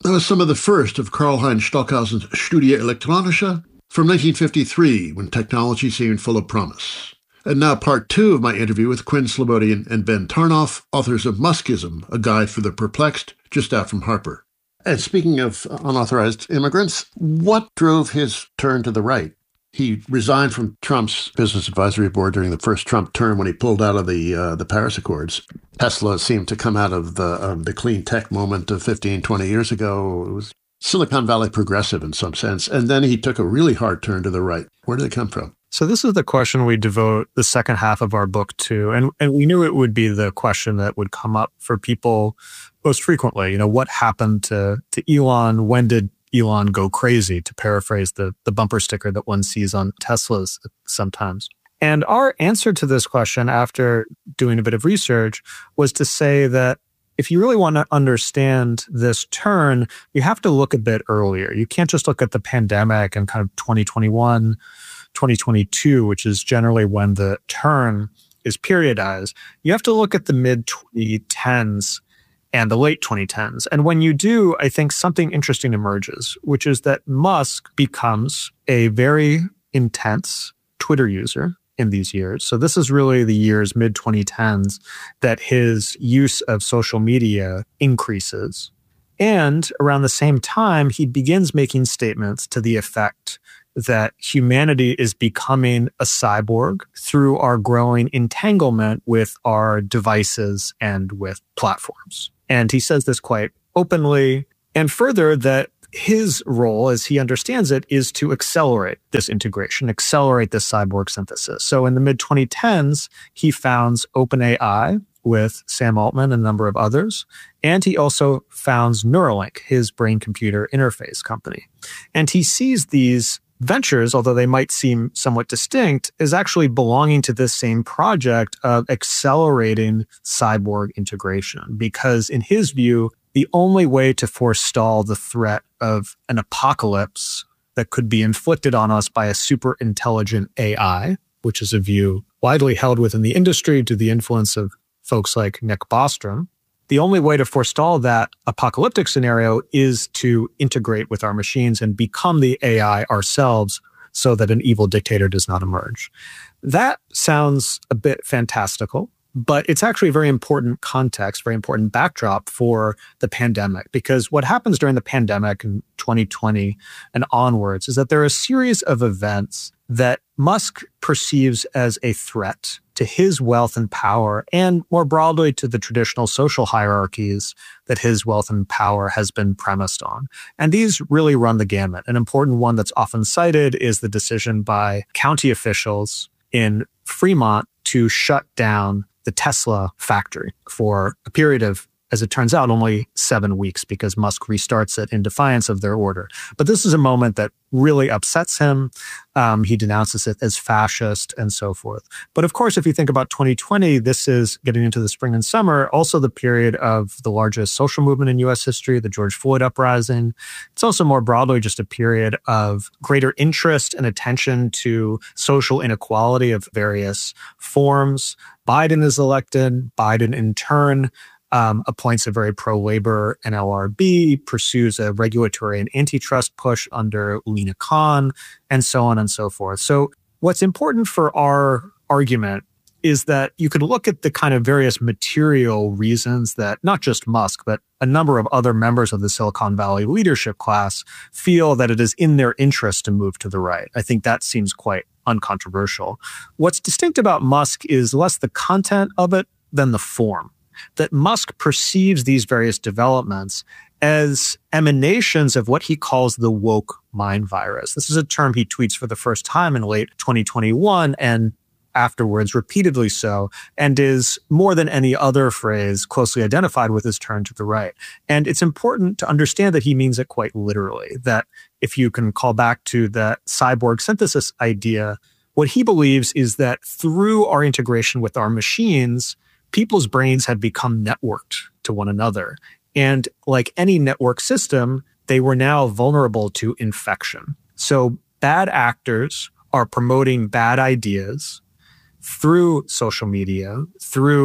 That was some of the first of Karlheinz Stockhausen's Studie Elektronische from 1953, when technology seemed full of promise. And now part two of my interview with Quinn Slobodian and Ben Tarnoff, authors of Muskism, A Guide for the Perplexed, just out from Harper. And speaking of unauthorized immigrants, what drove his turn to the right? He resigned from Trump's Business Advisory Board during the first Trump term when he pulled out of the Paris Accords. Tesla seemed to come out of the clean tech moment of 15, 20 years ago. It was Silicon Valley progressive in some sense. And then he took a really hard turn to the right. Where did it come from? So this is the question we devote the second half of our book to. And we knew it would be the question that would come up for people most frequently. What happened to Elon? When did Elon go crazy, to paraphrase the bumper sticker that one sees on Teslas sometimes? And our answer to this question, after doing a bit of research, was to say that if you really want to understand this turn, you have to look a bit earlier. You can't just look at the pandemic and kind of 2021, 2022, which is generally when the turn is periodized. You have to look at the mid-2010s and the late 2010s. And when you do, I think something interesting emerges, which is that Musk becomes a very intense Twitter user in these years. So this is really the years mid-2010s that his use of social media increases. And around the same time, he begins making statements to the effect that humanity is becoming a cyborg through our growing entanglement with our devices and with platforms. And he says this quite openly. And further, that his role, as he understands it, is to accelerate this integration, accelerate this cyborg synthesis. So in the mid-2010s, he founds OpenAI with Sam Altman and a number of others. And he also founds Neuralink, his brain-computer interface company. And he sees these ventures, although they might seem somewhat distinct, is actually belonging to this same project of accelerating cyborg integration. Because in his view, the only way to forestall the threat of an apocalypse that could be inflicted on us by a super intelligent AI, which is a view widely held within the industry due to the influence of folks like Nick Bostrom, the only way to forestall that apocalyptic scenario is to integrate with our machines and become the AI ourselves so that an evil dictator does not emerge. That sounds a bit fantastical, but it's actually a very important context, very important backdrop for the pandemic, because what happens during the pandemic in 2020 and onwards is that there are a series of events that Musk perceives as a threat to his wealth and power, and more broadly to the traditional social hierarchies that his wealth and power has been premised on. And these really run the gamut. An important one that's often cited is the decision by county officials in Fremont to shut down the Tesla factory for a period of, as it turns out, only 7 weeks, because Musk restarts it in defiance of their order. But this is a moment that really upsets him. He denounces it as fascist and so forth. But of course, if you think about 2020, this is getting into the spring and summer, also the period of the largest social movement in U.S. history, the George Floyd uprising. It's also more broadly just a period of greater interest and attention to social inequality of various forms. Biden is elected. Biden, in turn, appoints a very pro-labor NLRB, pursues a regulatory and antitrust push under Lina Khan, and so on and so forth. So what's important for our argument is that you could look at the kind of various material reasons that not just Musk, but a number of other members of the Silicon Valley leadership class feel that it is in their interest to move to the right. I think that seems quite uncontroversial. What's distinct about Musk is less the content of it than the form. That Musk perceives these various developments as emanations of what he calls the woke mind virus. This is a term he tweets for the first time in late 2021 and afterwards repeatedly so, and is more than any other phrase closely identified with his turn to the right. And it's important to understand that he means it quite literally, that if you can call back to that cyborg synthesis idea, what he believes is that through our integration with our machines, people's brains had become networked to one another. And like any network system, they were now vulnerable to infection. So bad actors are promoting bad ideas through social media, through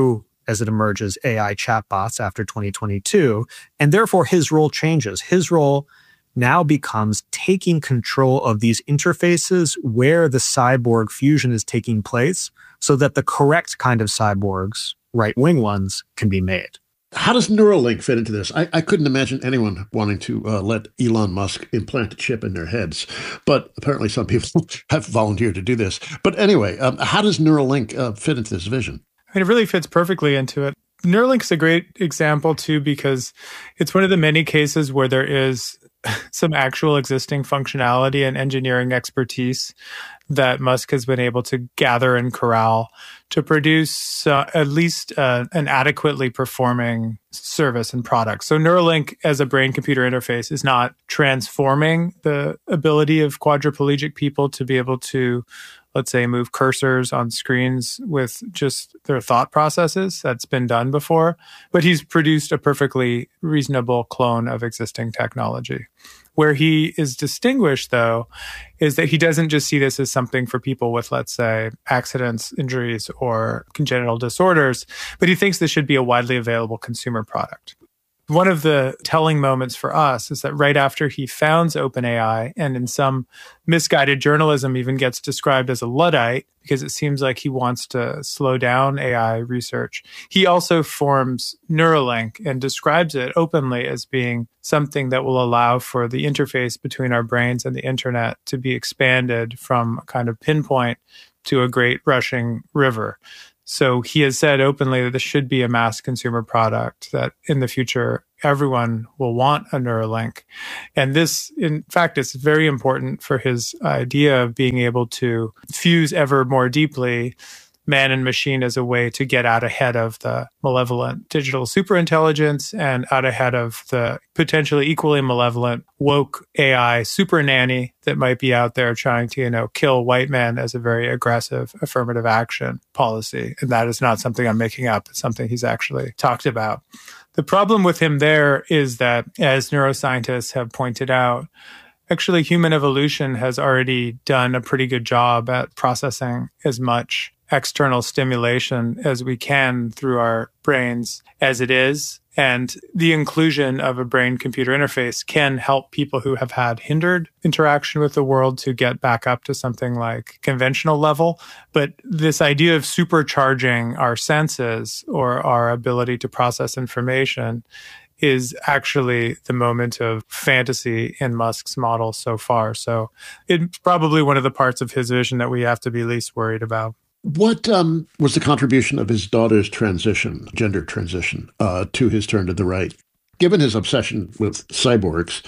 as it emerges AI chatbots after 2022. And therefore, his role changes. His role now becomes taking control of these interfaces where the cyborg fusion is taking place so that the correct kind of cyborgs, right-wing ones, can be made. How does Neuralink fit into this? I couldn't imagine anyone wanting to let Elon Musk implant a chip in their heads, but apparently some people have volunteered to do this. But anyway, how does Neuralink fit into this vision? I mean, it really fits perfectly into it. Neuralink's a great example, too, because it's one of the many cases where there is some actual existing functionality and engineering expertise that Musk has been able to gather and corral to produce at least an adequately performing service and product. So Neuralink as a brain-computer interface is not transforming the ability of quadriplegic people to be able to, let's say, move cursors on screens with just their thought processes. That's been done before. But he's produced a perfectly reasonable clone of existing technology. Where he is distinguished, though, is that he doesn't just see this as something for people with, let's say, accidents, injuries, or congenital disorders, but he thinks this should be a widely available consumer product. One of the telling moments for us is that right after he founds OpenAI, and in some misguided journalism even gets described as a Luddite, because it seems like he wants to slow down AI research, he also forms Neuralink and describes it openly as being something that will allow for the interface between our brains and the internet to be expanded from a kind of pinpoint to a great rushing river. So he has said openly that this should be a mass consumer product, that in the future, everyone will want a Neuralink. And this, in fact, is very important for his idea of being able to fuse ever more deeply man and machine as a way to get out ahead of the malevolent digital superintelligence and out ahead of the potentially equally malevolent woke AI super nanny that might be out there trying to, kill white men as a very aggressive affirmative action policy. And that is not something I'm making up. It's something he's actually talked about. The problem with him there is that, as neuroscientists have pointed out, actually human evolution has already done a pretty good job at processing as much external stimulation as we can through our brains as it is. And the inclusion of a brain-computer interface can help people who have had hindered interaction with the world to get back up to something like conventional level. But this idea of supercharging our senses or our ability to process information is actually the moment of fantasy in Musk's model so far. So it's probably one of the parts of his vision that we have to be least worried about. What was the contribution of his daughter's gender transition, to his turn to the right? Given his obsession with cyborgs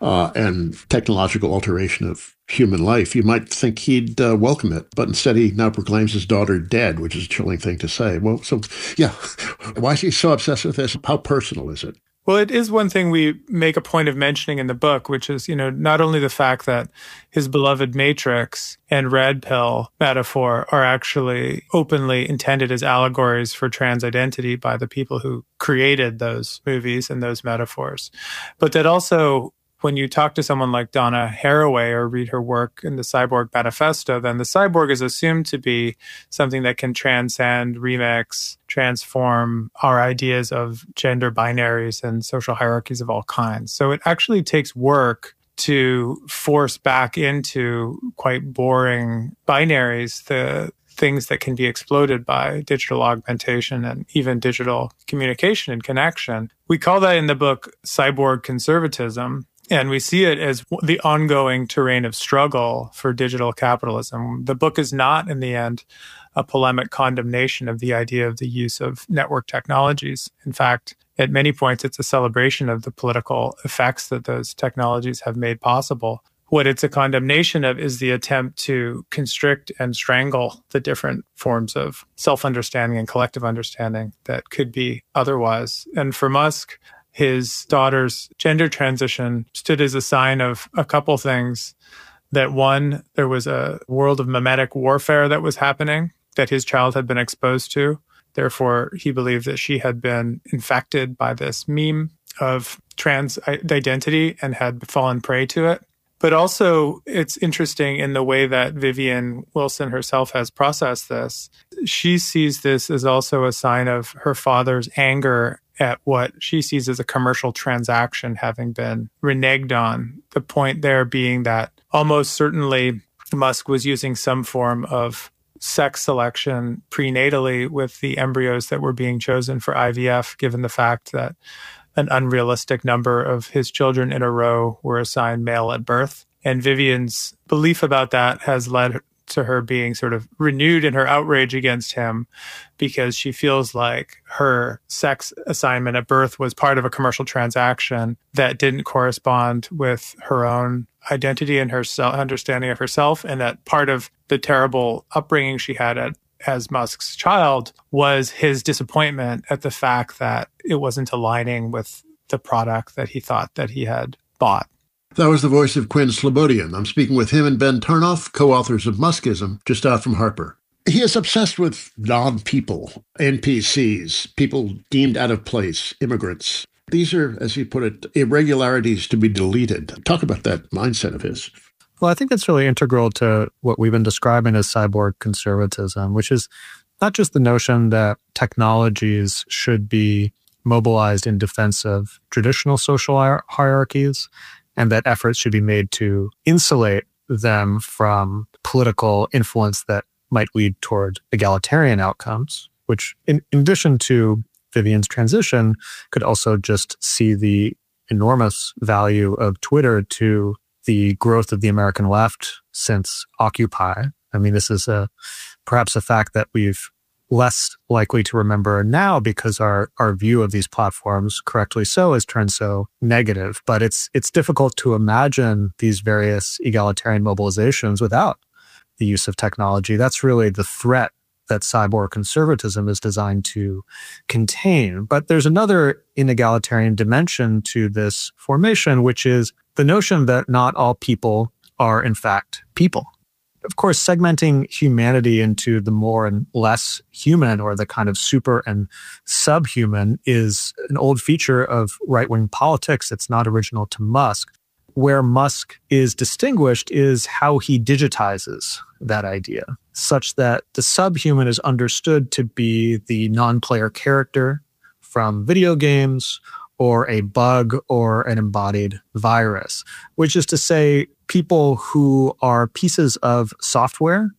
and technological alteration of human life, you might think he'd welcome it, but instead he now proclaims his daughter dead, which is a chilling thing to say. Well, so, yeah, why is he so obsessed with this? How personal is it? Well, it is one thing we make a point of mentioning in the book, which is, not only the fact that his beloved Matrix and Red Pill metaphor are actually openly intended as allegories for trans identity by the people who created those movies and those metaphors, but that also when you talk to someone like Donna Haraway or read her work in the Cyborg Manifesto, then the cyborg is assumed to be something that can transcend, remix, transform our ideas of gender binaries and social hierarchies of all kinds. So it actually takes work to force back into quite boring binaries the things that can be exploded by digital augmentation and even digital communication and connection. We call that in the book cyborg conservatism. And we see it as the ongoing terrain of struggle for digital capitalism. The book is not, in the end, a polemic condemnation of the idea of the use of network technologies. In fact, at many points, it's a celebration of the political effects that those technologies have made possible. What it's a condemnation of is the attempt to constrict and strangle the different forms of self-understanding and collective understanding that could be otherwise. And for Musk, his daughter's gender transition stood as a sign of a couple things. That one, there was a world of mimetic warfare that was happening that his child had been exposed to. Therefore, he believed that she had been infected by this meme of trans identity and had fallen prey to it. But also, it's interesting in the way that Vivian Wilson herself has processed this. She sees this as also a sign of her father's anger at what she sees as a commercial transaction having been reneged on. The point there being that almost certainly Musk was using some form of sex selection prenatally with the embryos that were being chosen for IVF, given the fact that an unrealistic number of his children in a row were assigned male at birth. And Vivian's belief about that has led to her being sort of renewed in her outrage against him because she feels like her sex assignment at birth was part of a commercial transaction that didn't correspond with her own identity and her understanding of herself, and that part of the terrible upbringing she had as Musk's child was his disappointment at the fact that it wasn't aligning with the product that he thought that he had bought. That was the voice of Quinn Slobodian. I'm speaking with him and Ben Tarnoff, co-authors of Muskism, just out from Harper. He is obsessed with non-people, NPCs, people deemed out of place, immigrants. These are, as he put it, irregularities to be deleted. Talk about that mindset of his. Well, I think that's really integral to what we've been describing as cyborg conservatism, which is not just the notion that technologies should be mobilized in defense of traditional social hierarchies, and that efforts should be made to insulate them from political influence that might lead toward egalitarian outcomes, which in addition to Vivian's transition, could also just see the enormous value of Twitter to the growth of the American left since Occupy. I mean, this is perhaps a fact that we've less likely to remember now because our view of these platforms, correctly so, has turned so negative. But it's difficult to imagine these various egalitarian mobilizations without the use of technology. That's really the threat that cyborg conservatism is designed to contain. But there's another inegalitarian dimension to this formation, which is the notion that not all people are, in fact, people. Of course, segmenting humanity into the more and less human, or the kind of super and subhuman, is an old feature of right-wing politics. It's not original to Musk. Where Musk is distinguished is how he digitizes that idea, such that the subhuman is understood to be the non-player character from video games, or a bug, or an embodied virus, which is to say people who are pieces of software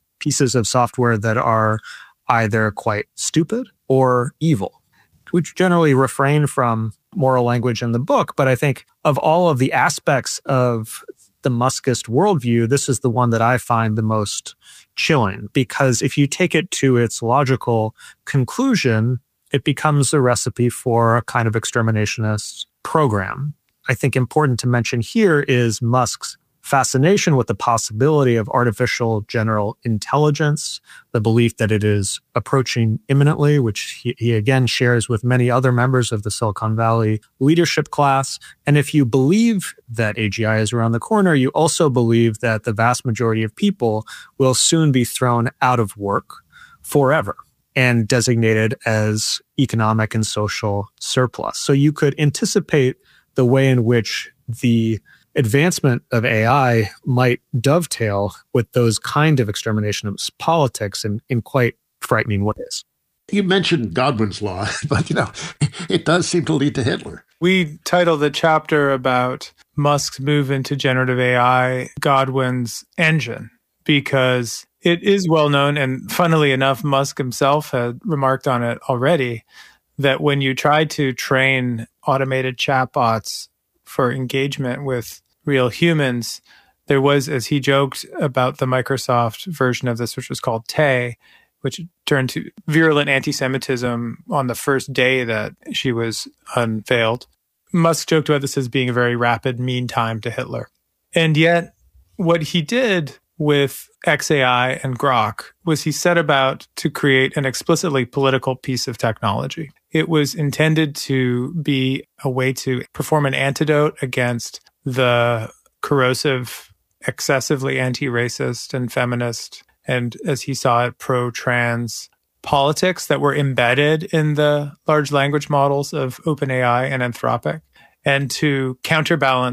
that are either quite stupid or evil. We generally refrain from moral language in the book, but I think of all of the aspects of the Muskist worldview, this is the one that I find the most chilling, because if you take it to its logical conclusion, it becomes a recipe for a kind of exterminationist program. I think important to mention here is Musk's fascination with the possibility of artificial general intelligence, the belief that it is approaching imminently, which he again shares with many other members of the Silicon Valley leadership class. And if you believe that AGI is around the corner, you also believe that the vast majority of people will soon be thrown out of work forever and designated as economic and social surplus. So you could anticipate the way in which the advancement of AI might dovetail with those kind of exterminationist politics in quite frightening ways. You mentioned Godwin's law, but it does seem to lead to Hitler. We titled the chapter about Musk's move into generative AI Godwin's engine, because it is well known, and funnily enough, Musk himself had remarked on it already, that when you try to train automated chatbots for engagement with real humans, there was, as he joked about the Microsoft version of this, which was called Tay, which turned to virulent anti-Semitism on the first day that she was unveiled. Musk joked about this as being a very rapid mean time to Hitler. And yet, what he did with XAI and Grok was he set about to create an explicitly political piece of technology. It was intended to be a way to perform an antidote against the corrosive, excessively anti-racist and feminist, and as he saw it, pro-trans politics that were embedded in the large language models of OpenAI and Anthropic, and to counterbalance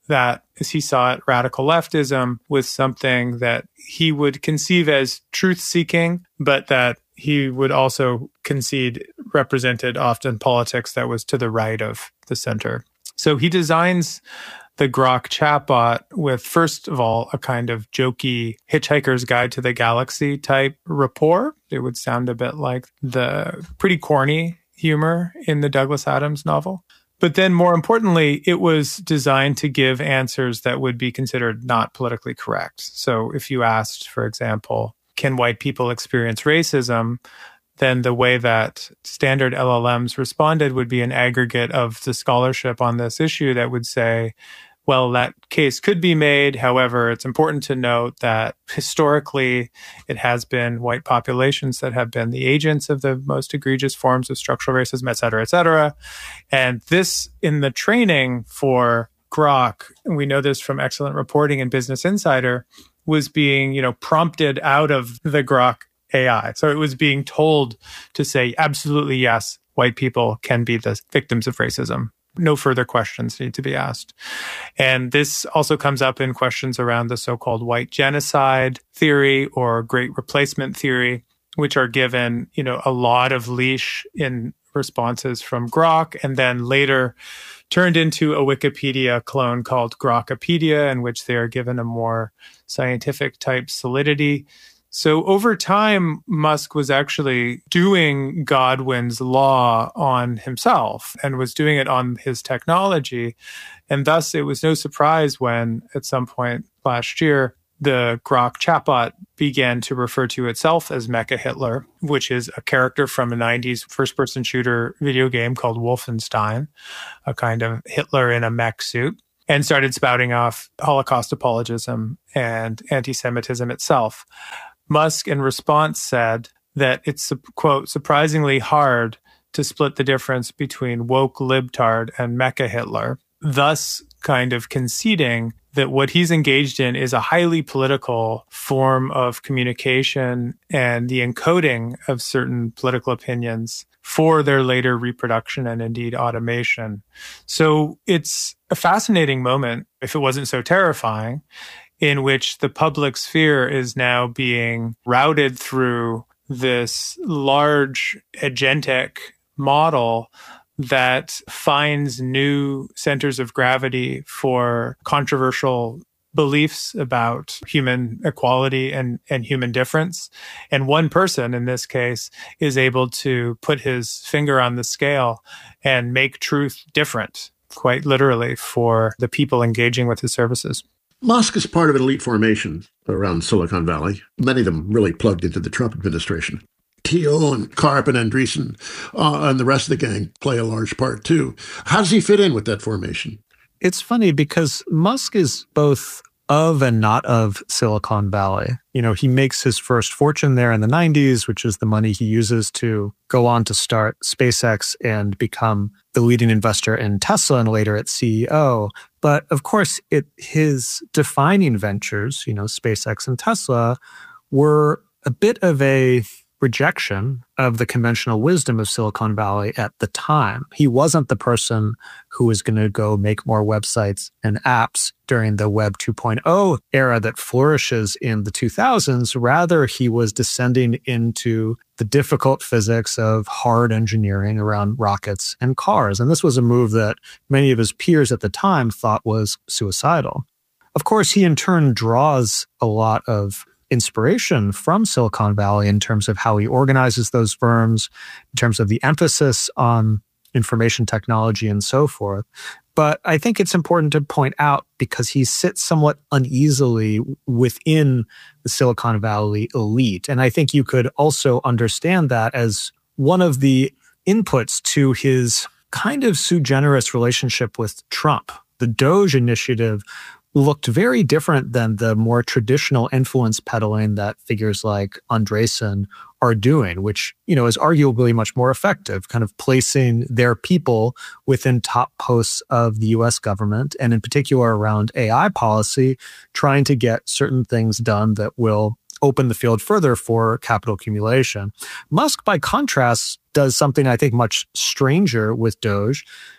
that, as he saw it, radical leftism was something that he would conceive as truth-seeking, but that he would also concede represented often politics that was to the right of the center. So he designs the Grok chatbot with, first of all, a kind of jokey Hitchhiker's Guide to the Galaxy type rapport. It would sound a bit like the pretty corny humor in the Douglas Adams novel. But then more importantly, it was designed to give answers that would be considered not politically correct. So if you asked, for example, can white people experience racism? Then the way that standard LLMs responded would be an aggregate of the scholarship on this issue that would say, well, that case could be made. However, it's important to note that historically it has been white populations that have been the agents of the most egregious forms of structural racism, et cetera, et cetera. And this, in the training for Grok, and we know this from excellent reporting in Business Insider, was being, prompted out of the Grok AI. So it was being told to say, absolutely, yes, white people can be the victims of racism. No further questions need to be asked. And this also comes up in questions around the so-called white genocide theory or great replacement theory, which are given, a lot of leash in responses from Grok, and then later turned into a Wikipedia clone called Grokopedia, in which they are given a more scientific type solidity. So over time, Musk was actually doing Godwin's law on himself and was doing it on his technology. And thus, it was no surprise when, at some point last year, the Grok chatbot began to refer to itself as Mecha Hitler, which is a character from a 90s first-person shooter video game called Wolfenstein, a kind of Hitler in a mech suit, and started spouting off Holocaust apologism and anti-Semitism itself. Musk, in response, said that it's, quote, surprisingly hard to split the difference between woke libtard and Mecha Hitler, thus kind of conceding that what he's engaged in is a highly political form of communication and the encoding of certain political opinions for their later reproduction and indeed automation. So it's a fascinating moment, if it wasn't so terrifying, in which the public sphere is now being routed through this large agentic model that finds new centers of gravity for controversial beliefs about human equality and human difference. And one person, in this case, is able to put his finger on the scale and make truth different, quite literally, for the people engaging with his services. Musk is part of an elite formation around Silicon Valley, many of them really plugged into the Trump administration. Thiel and Karp and Andreessen and the rest of the gang play a large part too. How does he fit in with that formation? It's funny because Musk is both of and not of Silicon Valley. He makes his first fortune there in the 90s, which is the money he uses to go on to start SpaceX and become the leading investor in Tesla and later its CEO. But of course, his defining ventures, SpaceX and Tesla, were a bit of a rejection of the conventional wisdom of Silicon Valley at the time. He wasn't the person who was going to go make more websites and apps during the Web 2.0 era that flourishes in the 2000s. Rather, he was descending into the difficult physics of hard engineering around rockets and cars. And this was a move that many of his peers at the time thought was suicidal. Of course, he in turn draws a lot of inspiration from Silicon Valley in terms of how he organizes those firms, in terms of the emphasis on information technology and so forth. But I think it's important to point out because he sits somewhat uneasily within the Silicon Valley elite. And I think you could also understand that as one of the inputs to his kind of sui generis relationship with Trump. The Doge initiative looked very different than the more traditional influence peddling that figures like Andreessen are doing, which, is arguably much more effective, kind of placing their people within top posts of the US government, and in particular around AI policy, trying to get certain things done that will open the field further for capital accumulation. Musk, by contrast, does something I think much stranger with Doge,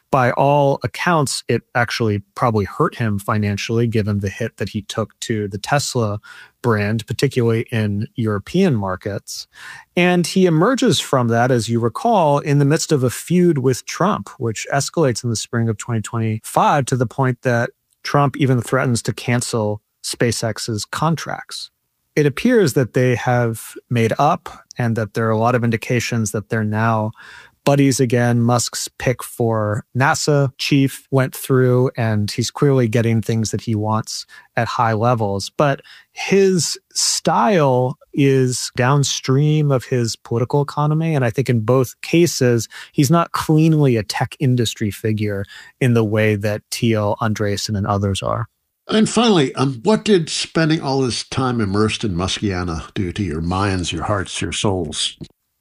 by all accounts, it actually probably hurt him financially, given the hit that he took to the Tesla brand, particularly in European markets. And he emerges from that, as you recall, in the midst of a feud with Trump, which escalates in the spring of 2025 to the point that Trump even threatens to cancel SpaceX's contracts. It appears that they have made up and that there are a lot of indications that they're now buddies again. Musk's pick for NASA chief went through, and he's clearly getting things that he wants at high levels. But his style is downstream of his political economy. And I think in both cases, he's not cleanly a tech industry figure in the way that Thiel, Andreessen, and others are. And finally, what did spending all this time immersed in Muskiana do to your minds, your hearts, your souls?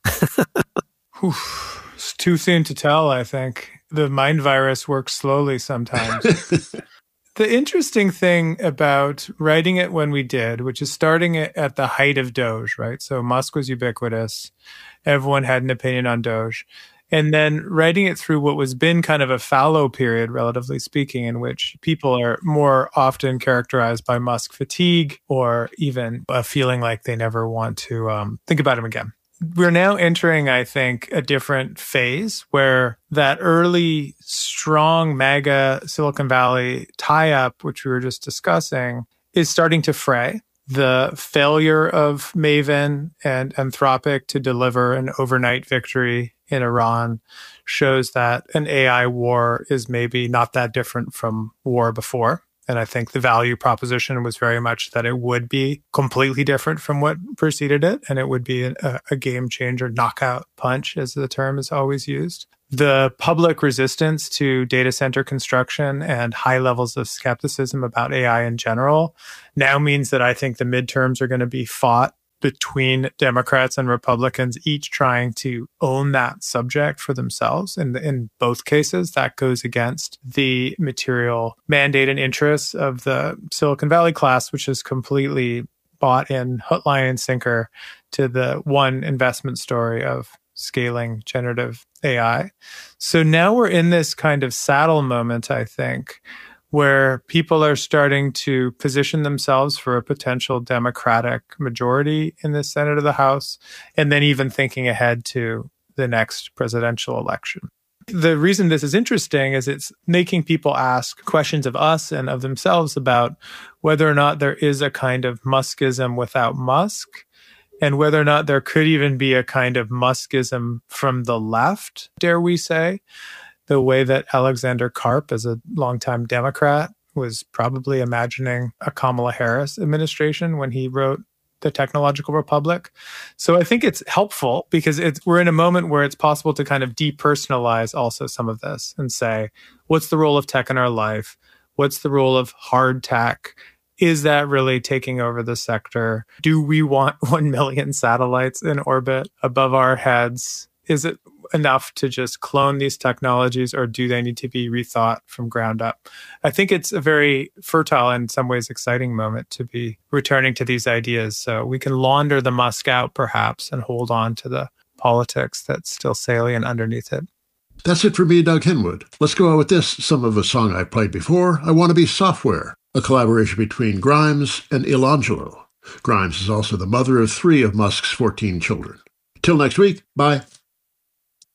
It's too soon to tell, I think. The mind virus works slowly sometimes. The interesting thing about writing it when we did, which is starting it at the height of Doge, right? So Musk was ubiquitous. Everyone had an opinion on Doge. And then writing it through what was been kind of a fallow period, relatively speaking, in which people are more often characterized by Musk fatigue or even a feeling like they never want to think about him again. We're now entering, I think, a different phase where that early, strong MAGA Silicon Valley tie-up, which we were just discussing, is starting to fray. The failure of Maven and Anthropic to deliver an overnight victory in Iran shows that an AI war is maybe not that different from war before. And I think the value proposition was very much that it would be completely different from what preceded it. And it would be a game changer, knockout punch, as the term is always used. The public resistance to data center construction and high levels of skepticism about AI in general now means that I think the midterms are going to be fought between Democrats and Republicans, each trying to own that subject for themselves. And in both cases, that goes against the material mandate and interests of the Silicon Valley class, which is completely bought in hook, line, and sinker to the one investment story of scaling generative AI. So now we're in this kind of saddle moment, I think, where people are starting to position themselves for a potential Democratic majority in the Senate or the House, and then even thinking ahead to the next presidential election. The reason this is interesting is it's making people ask questions of us and of themselves about whether or not there is a kind of Muskism without Musk, and whether or not there could even be a kind of Muskism from the left, dare we say. The way that Alexander Karp, as a longtime Democrat, was probably imagining a Kamala Harris administration when he wrote The Technological Republic. So I think it's helpful because we're in a moment where it's possible to kind of depersonalize also some of this and say, what's the role of tech in our life? What's the role of hard tech? Is that really taking over the sector? Do we want 1 million satellites in orbit above our heads? Is it enough to just clone these technologies, or do they need to be rethought from ground up? I think it's a very fertile and in some ways exciting moment to be returning to these ideas. So we can launder the Musk out perhaps and hold on to the politics that's still salient underneath it. That's it for me, Doug Henwood. Let's go out with this, some of a song I played before, I Want to Be Software, a collaboration between Grimes and Ilangelo. Grimes is also the mother of 3 of Musk's 14 children. Till next week, bye.